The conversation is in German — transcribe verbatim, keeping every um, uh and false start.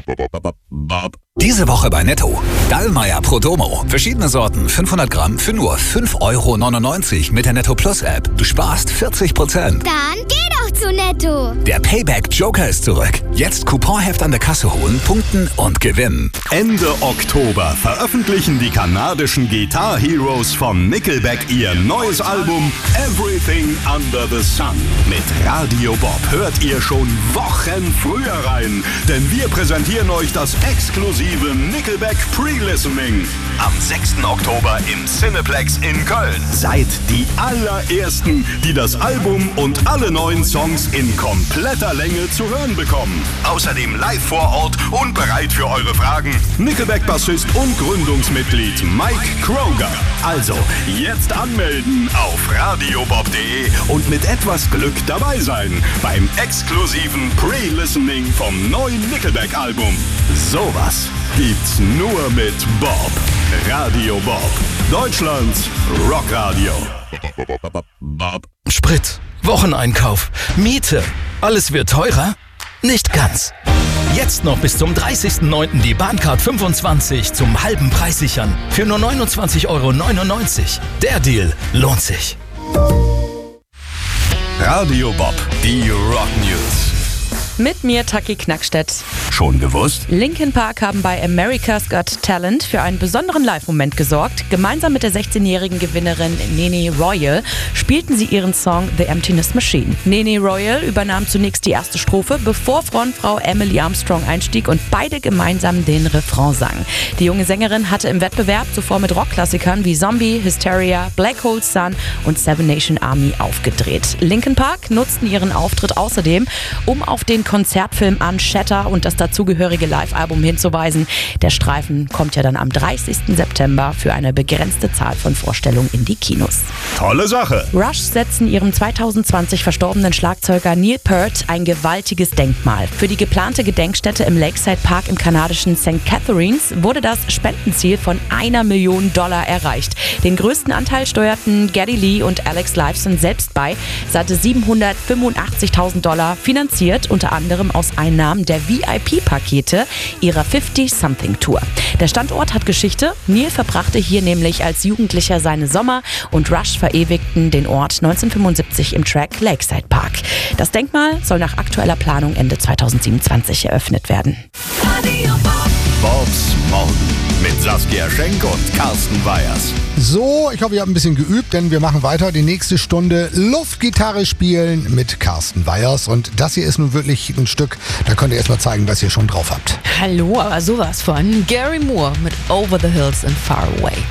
Diese Woche bei Netto. Dallmayr Pro Domo. Verschiedene Sorten, fünfhundert Gramm für nur fünf Euro neunundneunzig mit der Netto Plus App. Du sparst vierzig Prozent. Dann geh doch zu Netto. Der Payback Joker ist zurück. Jetzt Couponheft an der Kasse holen, punkten und gewinnen. Ende Oktober veröffentlichen die kanadischen Guitar Heroes von Nickelback ihr neues Album Everything Under the Sun. Mit Radio Bob hört ihr schon Wochen früher rein, denn wir präsentieren euch das exklusive Nickelback Pre-Listening. Am sechsten Oktober im Cineplex in Köln. Seid die allerersten, die das Album und alle neuen Songs in kompletter Länge zu hören bekommen. Außerdem live vor Ort und bereit für eure Fragen Nickelback-Bassist und Gründungsmitglied Mike Kroger. Also jetzt anmelden auf radiobob punkt de und mit etwas Glück dabei sein beim exklusiven Pre-Listening vom neuen Nickelback-Album. Sowas gibt's nur mit Bob. Radio Bob. Deutschlands Rockradio. Sprit, Wocheneinkauf, Miete. Alles wird teurer? Nicht ganz. Jetzt noch bis zum dreißigsten neunten die Bahncard fünfundzwanzig zum halben Preis sichern. Für nur neunundzwanzig Euro neunundneunzig. Der Deal lohnt sich. Radio Bob, die Rock News. Mit mir, Taki Knackstedt. Schon gewusst? Linkin Park haben bei America's Got Talent für einen besonderen Live-Moment gesorgt. Gemeinsam mit der sechzehnjährigen Gewinnerin Nene Royal spielten sie ihren Song The Emptiness Machine. Nene Royal übernahm zunächst die erste Strophe, bevor Frontfrau Emily Armstrong einstieg und beide gemeinsam den Refrain sangen. Die junge Sängerin hatte im Wettbewerb zuvor mit Rockklassikern wie Zombie, Hysteria, Black Hole Sun und Seven Nation Army aufgedreht. Linkin Park nutzten ihren Auftritt außerdem, um auf den Konzertfilm Unshatter und das dazugehörige Live-Album hinzuweisen. Der Streifen kommt ja dann am dreißigsten September für eine begrenzte Zahl von Vorstellungen in die Kinos. Tolle Sache. Rush setzen ihrem zweitausendzwanzig verstorbenen Schlagzeuger Neil Peart ein gewaltiges Denkmal. Für die geplante Gedenkstätte im Lakeside Park im kanadischen Sankt Catharines wurde das Spendenziel von einer Million Dollar erreicht. Den größten Anteil steuerten Geddy Lee und Alex Lifeson selbst bei. Satte siebenhundertfünfundachtzigtausend Dollar, finanziert unter anderem aus Einnahmen der V I P-Pakete ihrer fifty-Something-Tour. Der Standort hat Geschichte. Neil verbrachte hier nämlich als Jugendlicher seine Sommer und Rush verewigten den Ort neunzehnhundertfünfundsiebzig im Track Lakeside Park. Das Denkmal soll nach aktueller Planung Ende zweitausendsiebenundzwanzig eröffnet werden. Bobs Morgen mit Saskia Schenk und Carsten Weyers. So, ich hoffe, ihr habt ein bisschen geübt, denn wir machen weiter. Die nächste Stunde Luftgitarre spielen mit Carsten Weyers. Und das hier ist nun wirklich ein Stück, da könnt ihr erstmal zeigen, was ihr schon drauf habt. Hallo, aber sowas von Gary Moore mit Over the Hills and Far Away.